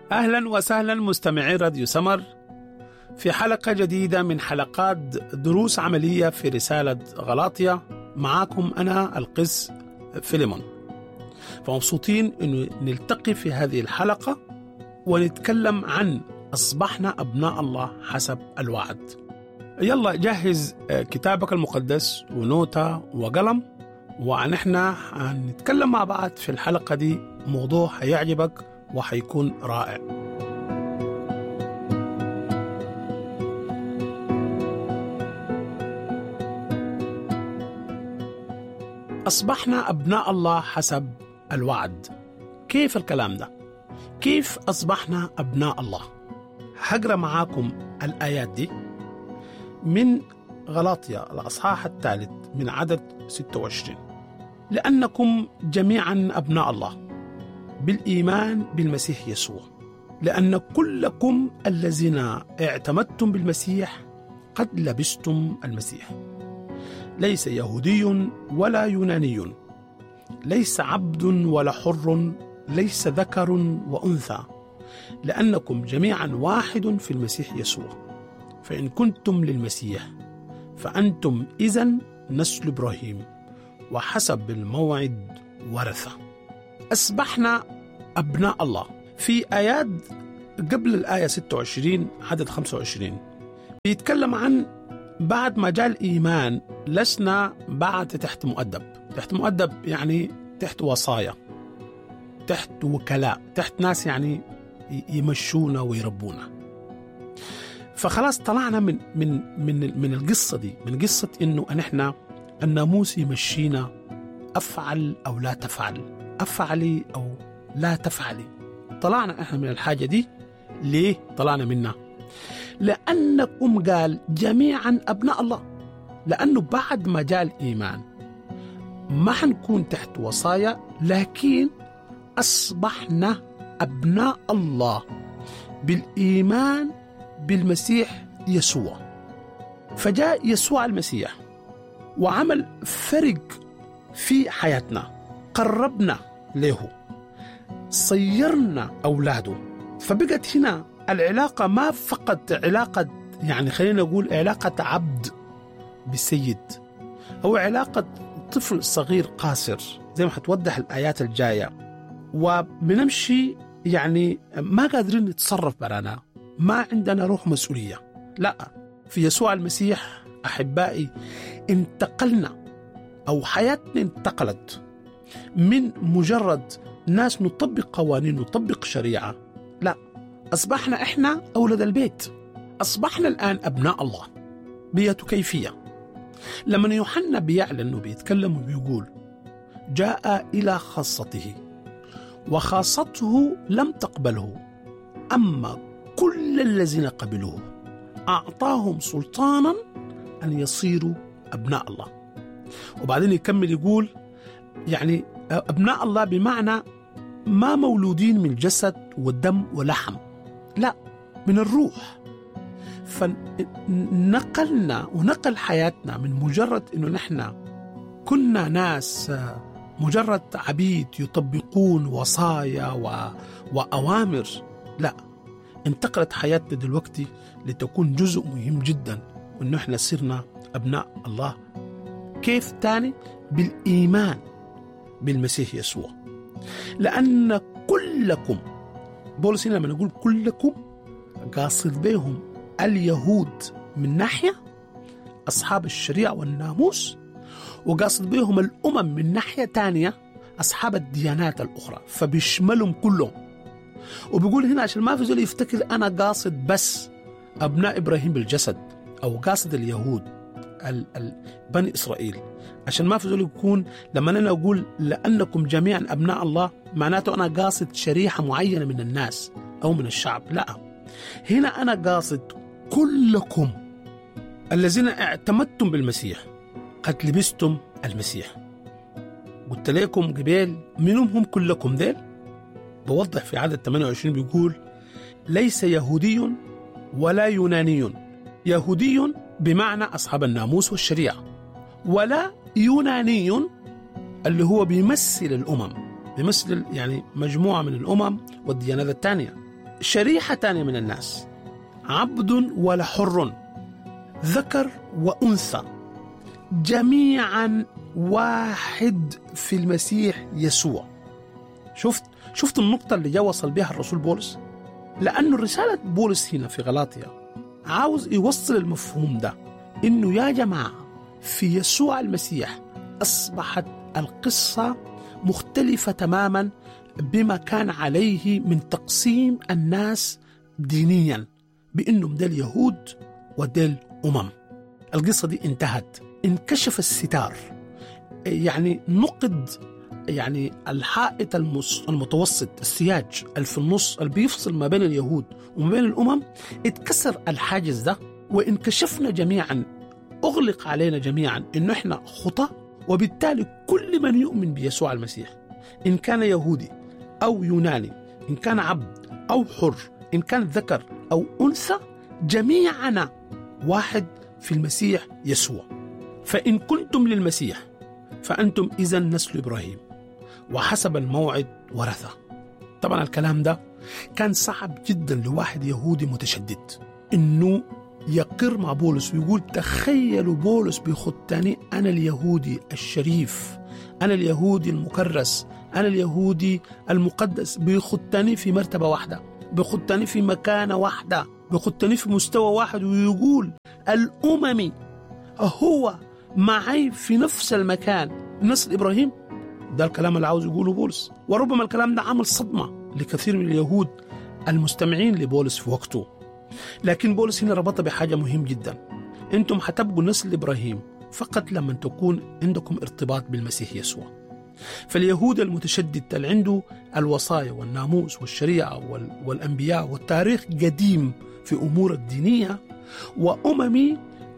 أهلا وسهلا مستمعي راديو سمر في حلقة جديدة من حلقات دروس عملية في رسالة غلاطية. معاكم أنا القس فيليمون. فمبسوطين أنه نلتقي في هذه الحلقة ونتكلم عن أصبحنا أبناء الله حسب الوعد. يلا جهز كتابك المقدس ونوتة وقلم، ونحن هنتكلم مع بعض في الحلقة دي موضوع هيعجبك وحيكون رائع. أصبحنا أبناء الله حسب الوعد. كيف الكلام ده؟ كيف أصبحنا أبناء الله؟ هقرأ معاكم الآيات دي من غلاطية الأصحاح 3 من عدد 26. لأنكم جميعا أبناء الله بالإيمان بالمسيح يسوع، لأن كلكم الذين اعتمدتم بالمسيح قد لبستم المسيح. ليس يهودي ولا يوناني، ليس عبد ولا حر، ليس ذكر وأنثى، لأنكم جميعا واحد في المسيح يسوع. فإن كنتم للمسيح فأنتم إذن نسل إبراهيم وحسب الموعد ورثة. أصبحنا أبناء الله. في آيات قبل الآية 26 عدد 25 بيتكلم عن بعد ما جاء الإيمان لسنا بعد تحت مؤدب. تحت مؤدب يعني تحت وصايا، تحت وكلاء، تحت ناس يعني يمشونا ويربونا. فخلاص طلعنا من القصة دي، من قصة إنه نحن الناموس يمشينا أفعل أو لا تفعل، أفعلي أو لا تفعلي. طلعنا إحنا من الحاجة دي. ليه طلعنا منها؟ لأنكم قال جميعا أبناء الله. لأنه بعد ما جاء الإيمان ما حنكون تحت وصايا، لكن أصبحنا أبناء الله بالإيمان بالمسيح يسوع. فجاء يسوع المسيح وعمل فرق في حياتنا، قربنا له، صيرنا أولاده. فبقت هنا العلاقة ما فقط علاقة، يعني خلينا نقول علاقة عبد بسيد أو علاقة طفل صغير قاصر زي ما حتوضح الآيات الجاية، وبنمشي يعني ما قادرين نتصرف برانا، ما عندنا روح مسؤولية. لا، في يسوع المسيح أحبائي انتقلنا، أو حياتنا انتقلت من مجرد ناس نطبق قوانين نطبق شريعة. لا، أصبحنا إحنا أولاد البيت، أصبحنا الآن أبناء الله. بيته كيفية؟ لما يوحنا بيعلن وبيتكلم وبيقول جاء إلى خاصته وخاصته لم تقبله، أما كل الذين قبلوه أعطاهم سلطانا أن يصيروا أبناء الله. وبعدين يكمل يقول يعني أبناء الله بمعنى ما مولودين من الجسد والدم ولحم، لا، من الروح. فنقلنا ونقل حياتنا من مجرد إنه نحن كنا ناس مجرد عبيد يطبقون وصايا وأوامر، لا، انتقلت حياتنا دلوقتي لتكون جزء مهم جدا، وإنه احنا صرنا أبناء الله. كيف تاني؟ بالإيمان بالمسيح يسوع. لأن كلكم، بولس لما نقول كلكم قاصد بهم اليهود من ناحية أصحاب الشريعة والناموس، وقاصد بهم الأمم من ناحية تانية أصحاب الديانات الأخرى، فبيشملهم كلهم. وبيقول هنا عشان ما في زول يفتكر أنا قاصد بس أبناء إبراهيم بالجسد أو قاصد اليهود بني إسرائيل، عشان ما في زول يكون لما أنا أقول لأنكم جميعا أبناء الله معناته أنا قاصد شريحة معينة من الناس أو من الشعب. لا، هنا أنا قاصد كلكم الذين اعتمدتم بالمسيح قد لبستم المسيح. قلت لكم قبل منهم هم كلكم ذيل. بوضح في عدد 28 بيقول ليس يهودي ولا يوناني. يهودي بمعنى أصحاب الناموس والشريعة، ولا يوناني اللي هو بيمثل الأمم، بيمثل يعني مجموعة من الأمم والديانات الثانية. شريحة تانية من الناس، عبد ولا حر، ذكر وأنثى، جميعا واحد في المسيح يسوع. شفت النقطة اللي جاء وصل بها الرسول بولس؟ لأنه رسالة بولس هنا في غلاطيا عاوز يوصل المفهوم ده، إنه يا جماعة في يسوع المسيح أصبحت القصة مختلفة تماما بما كان عليه من تقسيم الناس دينيا، بأنهم ديل يهود وديل أمم. القصة دي انتهت، انكشف الستار، يعني نقد يعني الحائط المتوسط، السياج اللي في النص اللي بيفصل ما بين اليهود وما بين الأمم، اتكسر الحاجز ده وانكشفنا جميعا، أغلق علينا جميعا إنه إحنا خطأ. وبالتالي كل من يؤمن بيسوع المسيح، إن كان يهودي أو يوناني، إن كان عبد أو حر، إن كان ذكر أو أنثى، جميعنا واحد في المسيح يسوع. فإن كنتم للمسيح فأنتم إذن نسل إبراهيم وحسب الموعد ورثة. طبعا الكلام ده كان صعب جدا لواحد يهودي متشدد إنه يقر مع بولس ويقول تخيلوا بولس بيخطني، أنا اليهودي الشريف، أنا اليهودي المكرس، أنا اليهودي المقدس، بيخطني في مرتبة واحدة، بيخطني في مكانة واحدة، بيخطني في مستوى واحد، ويقول الأممي هو معي في نفس المكان نسل إبراهيم. ده الكلام اللي عاوز يقوله بولس، وربما الكلام ده عمل صدمة لكثير من اليهود المستمعين لبولس في وقته. لكن بولس هنا ربطها بحاجة مهم جدا، أنتم حتبقوا نسل إبراهيم فقط لما تكون عندكم ارتباط بالمسيح يسوع. فاليهود المتشدد اللي عنده الوصايا والناموس والشريعة والأنبياء والتاريخ قديم في أمور الدينية، وأممي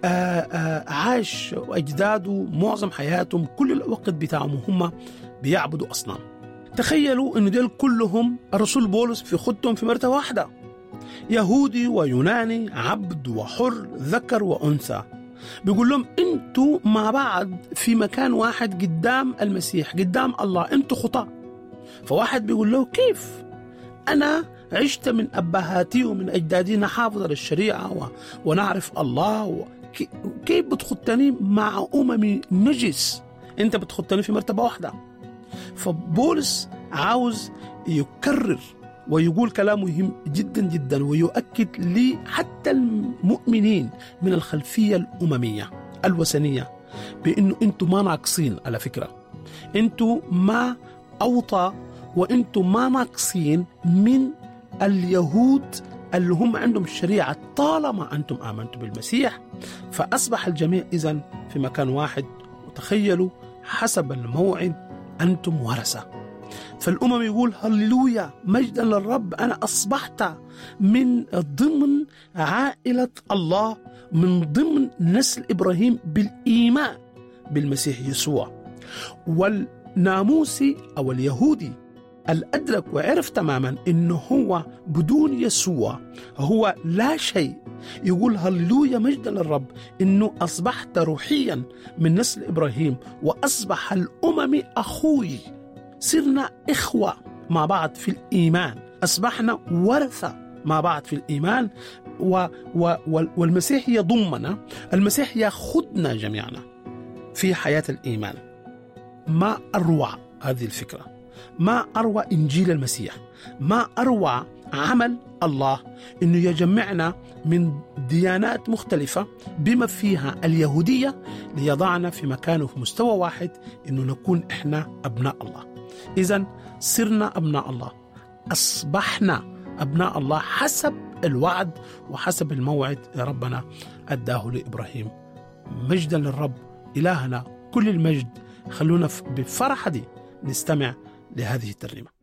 عاش أجداده معظم حياتهم كل الوقت بتاعهم هم بيعبدوا أصنام. تخيلوا أن دول كلهم الرسول بولس في خدهم في مرتبة واحدة، يهودي ويوناني، عبد وحر، ذكر وأنثى، بيقول لهم أنتوا مع بعض في مكان واحد قدام المسيح، قدام الله، أنتوا خطاة. فواحد بيقول له كيف أنا عشت من أبهاتي ومن أجدادي نحافظ على الشريعة ونعرف الله، كيف بتخطني مع أممي نجس؟ أنت بتخطني في مرتبة واحدة. فبولس عاوز يكرر ويقول كلام مهم جدا جدا، ويؤكد لي حتى المؤمنين من الخلفية الأممية الوثنية بأنه أنتم ما ناقصين. على فكرة أنتم ما أوطى، وأنتم ما ناقصين من اليهود اللي هم عندهم الشريعة طالما أنتم آمنتم بالمسيح. فأصبح الجميع إذن في مكان واحد، وتخيلوا حسب الموعد أنتم ورثة. فالأمم يقول هللويا مجدا للرب، أنا أصبحت من ضمن عائلة الله، من ضمن نسل إبراهيم بالإيمان بالمسيح يسوع. والناموسي أو اليهودي الأدرك وعرف تماما إنه هو بدون يسوع هو لا شيء، يقول هللويا مجدا للرب إنه أصبحت روحيا من نسل إبراهيم، وأصبح الأممي أخوي، صرنا إخوة مع بعض في الإيمان، أصبحنا ورثة مع بعض في الإيمان. والمسيح يضمنا، المسيح يأخذنا جميعنا في حياة الإيمان. ما أروع هذه الفكرة، ما أروع إنجيل المسيح، ما أروع عمل الله إنه يجمعنا من ديانات مختلفة بما فيها اليهودية ليضعنا في مكان وفي مستوى واحد، إنه نكون إحنا أبناء الله. إذن صرنا أبناء الله، أصبحنا أبناء الله حسب الوعد وحسب الموعد ربنا أداه لإبراهيم. مجدا للرب إلهنا كل المجد. خلونا بفرحة دي نستمع لهذه الترنيمة.